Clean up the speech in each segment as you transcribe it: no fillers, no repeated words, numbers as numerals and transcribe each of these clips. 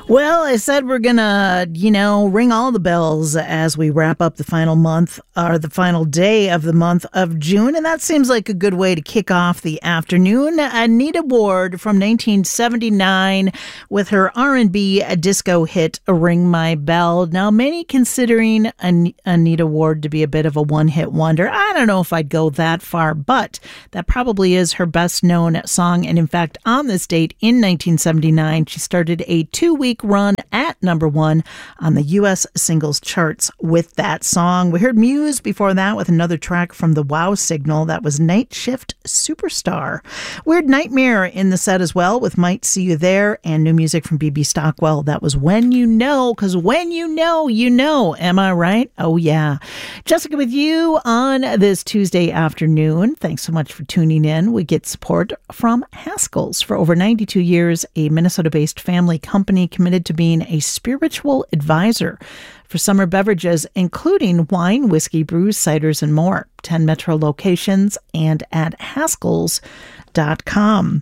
Well, I said we're going to, ring all the bells as we wrap up the final month or the final day of the month of June. And that seems like a good way to kick off the afternoon. Anita Ward from 1979 with her R&B disco hit, Ring My Bell. Now, many considering Anita Ward to be a bit of a one-hit wonder. I don't know if I'd go that far, but that probably is her best known song. And in fact, on this date in 1979, she started a 2-week run at number one on the U.S. singles charts with that song. We heard Muse before that with another track from the Wow Signal. That was Night Shift Superstar. Weird Nightmare in the set as well with Might See You There, and new music from B.B. Stockwell. That was When You Know, because when you know, you know. Am I right? Oh, yeah. Jessica with you on this Tuesday afternoon. Thanks so much for tuning in. We get support from Haskell's. For over 92 years, a Minnesota-based family company committed to being a spiritual advisor for summer beverages, including wine, whiskey, brews, ciders, and more. 10 metro locations and at Haskells.com.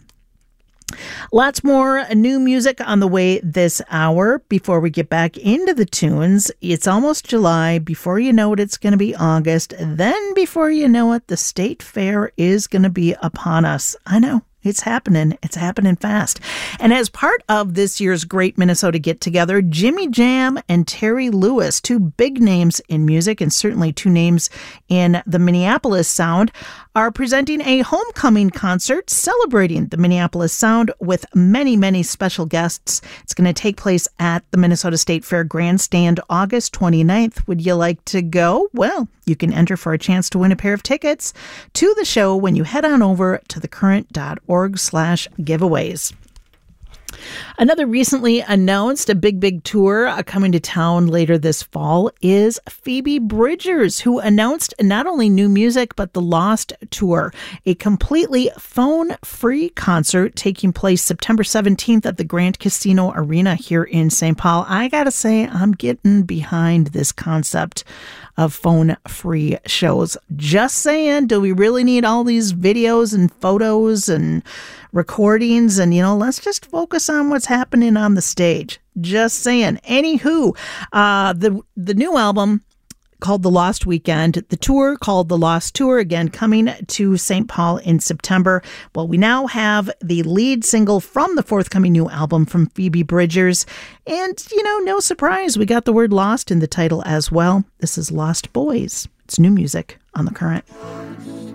Lots more new music on the way this hour. Before we get back into the tunes, it's almost July. Before you know it, it's going to be August. Then before you know it, the state fair is going to be upon us. I know. It's happening. It's happening fast. And as part of this year's Great Minnesota Get-Together, Jimmy Jam and Terry Lewis, two big names in music and certainly two names in the Minneapolis sound, are presenting a homecoming concert celebrating the Minneapolis sound with many, many special guests. It's going to take place at the Minnesota State Fair Grandstand August 29th. Would you like to go? Well, you can enter for a chance to win a pair of tickets to the show when you head on over to thecurrent.org/giveaways. Another recently announced a big tour coming to town later this fall is Phoebe Bridgers, who announced not only new music, but the Lost Tour, a completely phone-free concert taking place September 17th at the Grand Casino Arena here in St. Paul. I gotta say, I'm getting behind this concept of phone-free shows. Just saying, do we really need all these videos and photos and recordings? And, let's just focus on what's happening on the stage. Just saying. Anywho, the new album called The Lost Weekend, the tour called The Lost Tour, again coming to St. Paul in September. Well, we now have the lead single from the forthcoming new album from Phoebe Bridgers. And, no surprise, we got the word lost in the title as well. This is Lost Boys. It's new music on The Current.